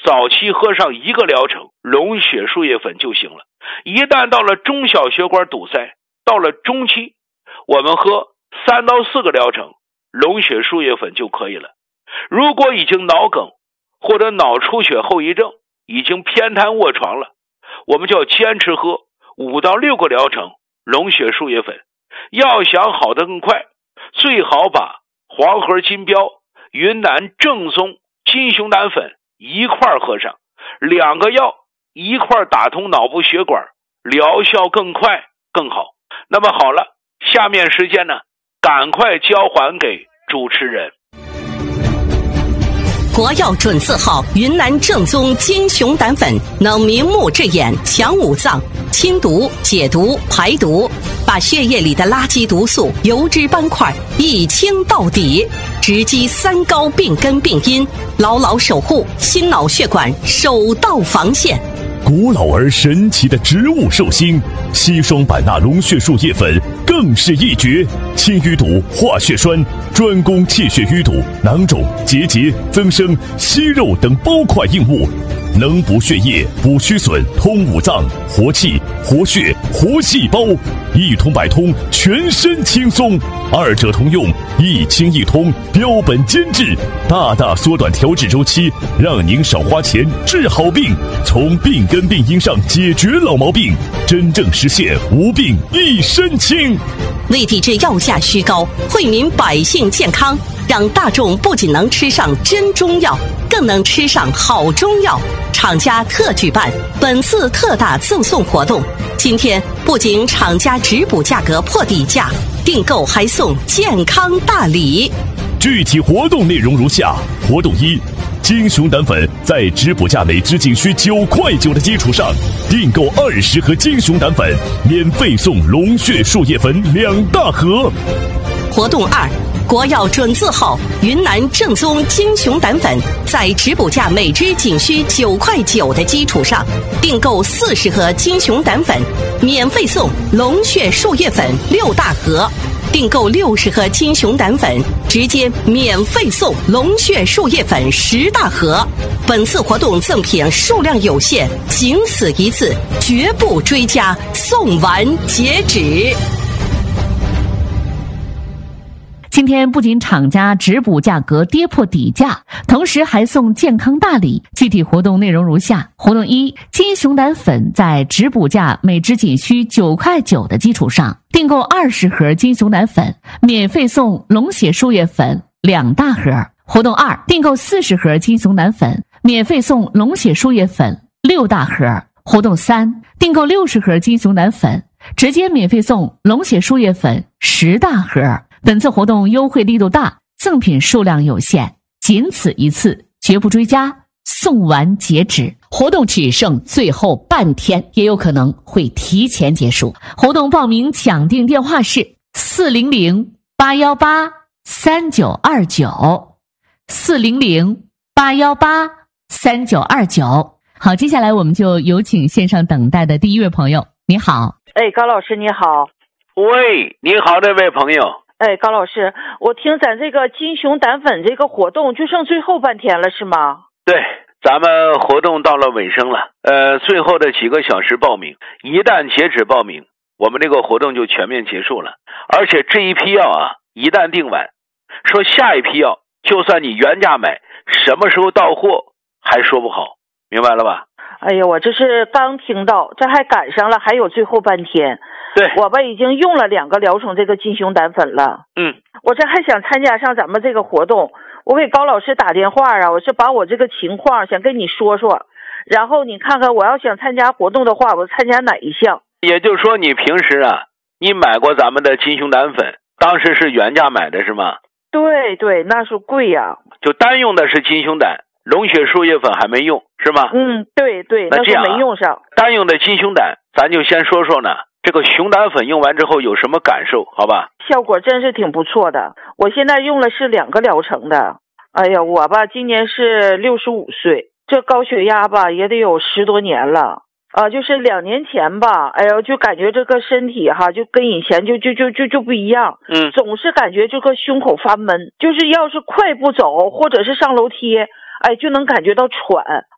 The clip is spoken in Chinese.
早期喝上1个疗程龙血树叶粉就行了。一旦到了中小血管堵塞，到了中期，我们喝3到4个疗程龙血树叶粉就可以了。如果已经脑梗或者脑出血后遗症，已经偏瘫卧床了，我们就要坚持喝5到6个疗程龙血树叶粉。要想好得更快，最好把黄河金标、云南正宗金熊胆粉一块喝上，2个药一块打通脑部血管，疗效更快更好。那么好了，下面时间呢，赶快交还给主持人。 国药准字号云南正宗金熊胆粉，能明目治眼，强五脏，清毒、解毒、排毒，把血液里的垃圾毒素、油脂斑块一清到底，直击3高病根病因，牢牢守护心脑血管首道防线。 古老而神奇的植物寿星硒霜版纳龙血树叶粉更是一绝，清淤堵、化血栓，专攻气血淤堵、囊肿、结节、增生、息肉等包块硬物，能补血液、补虚损、通五脏、活气、活血、活细胞，一通百通，全身轻松。2者通用，一清一通，标本兼治，大大缩短调治周期，让您少花钱治好病，从病根病因上解决老毛病，真正实现无病一身轻。 为抵制药价虚高，惠民百姓健康，让大众不仅能吃上真中药，更能吃上好中药。厂家特举办本次特大赠送活动，今天不仅厂家直补价格破底价，订购还送健康大礼。 具体活动内容如下：活动1，金熊胆粉在直补价每支仅需9块9的基础上，订购20盒金熊胆粉，免费送龙血树叶粉2大盒。 活动2，国药准字号云南正宗金熊胆粉在直补价每支仅需9块9的基础上，订购40盒金熊胆粉，免费送龙血树叶粉6大盒。订购60盒金熊胆粉，直接免费送龙血树叶粉10大盒。本次活动赠品数量有限，仅此一次，绝不追加，送完截止。 今天不仅厂家直补价格跌破底价，同时还送健康大礼。具体活动内容如下：活动1，金熊胆粉在直补价每支仅需9块9的基础上，订购20盒金熊胆粉，免费送龙血树叶粉2大盒。活动2，订购40盒金熊胆粉，免费送龙血树叶粉6大盒。活动3，订购60盒金熊胆粉，直接免费送龙血树叶粉10大盒。本次活动优惠力度大，赠品数量有限，仅此一次，绝不追加，送完截止。活动只剩最后半天，也有可能会提前结束。活动报名抢订电话是400-818-3929，400-818-3929。好，接下来我们就有请线上等待的第一位朋友。你好。 高老师你好。 喂，你好，这位朋友。 高老师，我听咱这个金熊胆粉这个活动就剩最后半天了是吗？ 对，咱们活动到了尾声了，最后的几个小时报名，一旦截止报名，我们这个活动就全面结束了。而且这一批药啊，一旦订完，说下一批药就算你原价买，什么时候到货还说不好，明白了吧？ 哎呀，我这是刚听到，这还赶上了，还有最后半天。 对， 我吧已经用了2个疗程这个金熊胆粉了。我这还想参加上咱们这个活动，我给高老师打电话啊，我是把我这个情况想跟你说说，然后你看看我要想参加活动的话，我参加哪一项？ 也就是说你平时啊，你买过咱们的金熊胆粉，当时是原价买的是吗？ 对对，那是贵呀。 就单用的是金熊胆，龙血树叶粉还没用是吗？ 对对， 那这样没用上。 单用的金熊胆，咱就先说说呢，这个熊胆粉用完之后有什么感受，好吧？ 效果真是挺不错的，我现在用了是2个疗程的。哎呀，我吧今年是65岁，这高血压吧也得有10多年了。就是2年前吧，哎呦，就感觉这个身体哈，就跟以前就不一样。总是感觉这个胸口发闷，就是要是快步走或者是上楼梯，就能感觉到喘。